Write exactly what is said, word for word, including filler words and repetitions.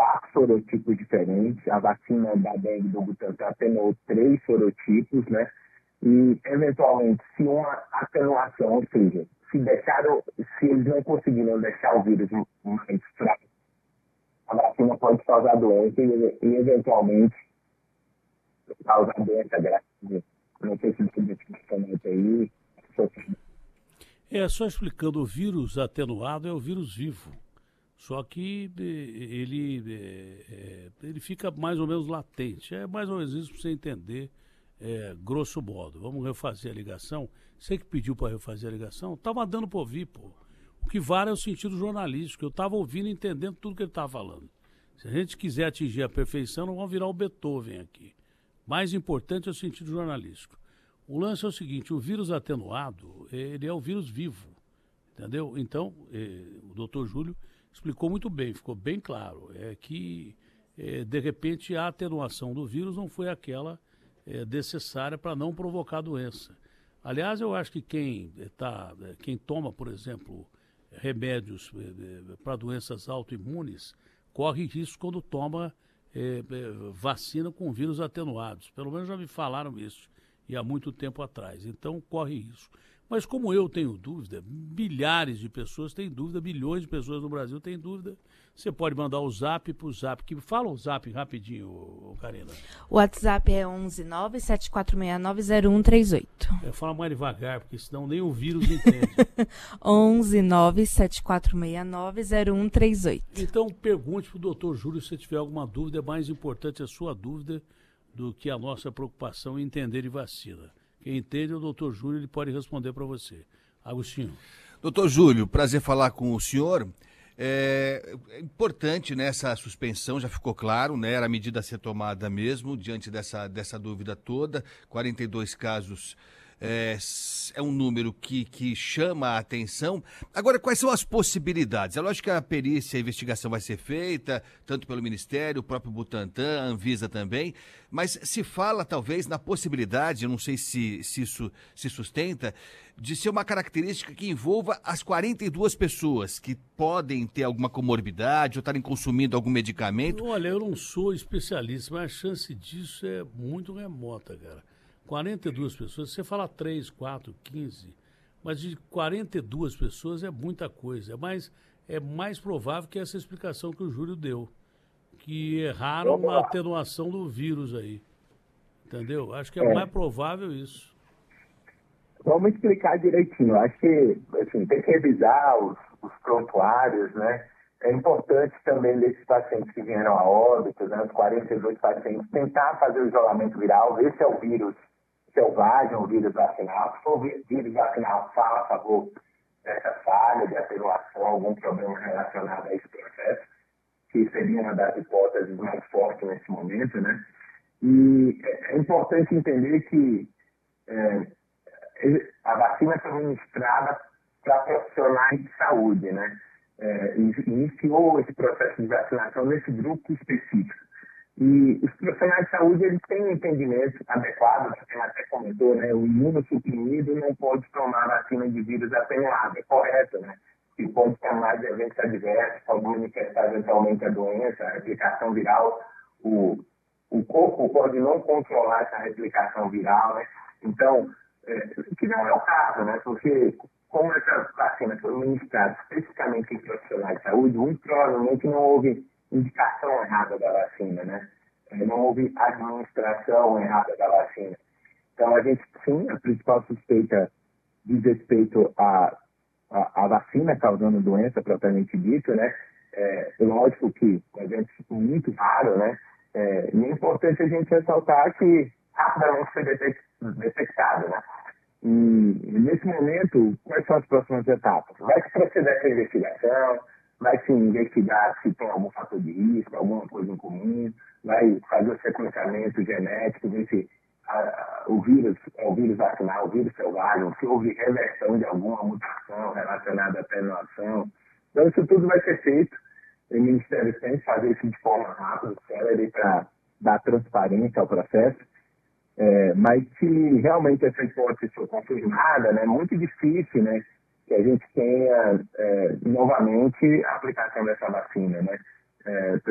quatro sorotipos diferentes. A vacina da dengue do Butantan atenuou três sorotipos, né? E, eventualmente, se uma atenuação, ou seja, se, deixaram, se eles não conseguiram deixar o vírus mais fraco, a vacina pode causar doença e, e eventualmente, causar doença grave. Não sei se você explica aí. É, só explicando, o vírus atenuado é o vírus vivo. Só que ele, é, ele fica mais ou menos latente. É mais ou menos isso para você entender, é, grosso modo. Vamos refazer a ligação. Você que pediu para refazer a ligação, estava dando para ouvir, pô. O que vale é o sentido jornalístico. Eu estava ouvindo e entendendo tudo que ele estava falando. Se a gente quiser atingir a perfeição, não vamos virar o Beethoven aqui. Mais importante é o sentido jornalístico. O lance é o seguinte, o vírus atenuado, ele é o vírus vivo, entendeu? Então, eh, o doutor Júlio explicou muito bem, ficou bem claro, é que, eh, de repente, a atenuação do vírus não foi aquela eh, necessária para não provocar doença. Aliás, eu acho que quem, tá, quem toma, por exemplo, remédios eh, para doenças autoimunes, corre risco quando toma eh, eh, vacina com vírus atenuados. Pelo menos já me falaram isso. E há muito tempo atrás. Então, corre isso. Mas como eu tenho dúvida, milhares de pessoas têm dúvida, milhões de pessoas no Brasil têm dúvida, você pode mandar o zap para o zap. Que, fala o zap rapidinho, Karina. O WhatsApp é onze nove sete quatro seis nove zero um três oito. É, fala mais devagar, porque senão nem o vírus entende. onze nove sete quatro seis nove zero um três oito. Então, pergunte para o doutor Júlio se tiver alguma dúvida. É mais importante a sua dúvida do que a nossa preocupação em entender de vacina. Quem entende é o doutor Júlio, ele pode responder para você. Agostinho. Doutor Júlio, prazer falar com o senhor. É, é importante, né, essa suspensão, já ficou claro, né, era a medida a ser tomada mesmo, diante dessa, dessa dúvida toda. quarenta e dois casos é, é um número que, que chama a atenção. Agora, quais são as possibilidades? É lógico que a perícia, a investigação vai ser feita, tanto pelo Ministério, o próprio Butantan, a Anvisa também, mas se fala talvez na possibilidade, eu não sei se, se isso se sustenta, de ser uma característica que envolva as quarenta e duas pessoas que podem ter alguma comorbidade ou estarem consumindo algum medicamento. Olha, eu não sou especialista, mas a chance disso é muito remota, cara. quarenta e duas pessoas, você fala três, quatro, quinze, mas de quarenta e duas pessoas é muita coisa. Mas é mais provável que essa explicação que o Júlio deu, que erraram na atenuação do vírus aí. Entendeu? Acho que é, é. mais provável isso. Vamos explicar direitinho. Acho que assim, tem que revisar os, os prontuários, né? É importante também desses pacientes que vieram a óbito, né, os quarenta e dois pacientes, tentar fazer o isolamento viral, ver se é o vírus selvagem ou o vírus vacinal. Se for o vírus vacinal, fala a favor dessa falha de atenuação, algum problema relacionado a esse processo, que seria uma das hipóteses mais fortes nesse momento, né? E é importante entender que é, a vacina foi ministrada para profissionais de saúde, né? É, iniciou esse processo de vacinação nesse grupo específico. E os profissionais de saúde, eles têm um entendimento adequado, você até comentou, né? O imunossuprimido não pode tomar vacina de vírus atenuado, é correto, né? Que pode ter mais eventos adversos, pode manifestar eventualmente a doença, a replicação viral, o, o corpo pode não controlar essa replicação viral, né? Então, é, que não é o caso, né? Porque como essa vacina foi ministrada especificamente em profissionais de saúde, muito provavelmente não houve indicação errada da vacina, né? Não houve administração errada da vacina. Então, a gente, sim, a principal suspeita diz respeito à, à, à vacina causando doença propriamente dito, né? É, lógico que é um muito raro, né? É, e é importante a gente ressaltar que rapidamente foi detectado, né? E, nesse momento, quais são as próximas etapas? Vai se proceder essa investigação, vai se investigar se tem algum fator de risco, alguma coisa em comum, vai fazer o sequenciamento genético, ver se a, a, o vírus é o vírus vacinal, o vírus selvagem, se houve reversão de alguma mutação relacionada à atenuação. Então, isso tudo vai ser feito. O Ministério tem que fazer isso de forma rápida, célere, para dar transparência ao processo. É, mas se realmente essa hipótese for confirmada, né, é muito difícil, né, que a gente tenha é, novamente a aplicação dessa vacina, né? É,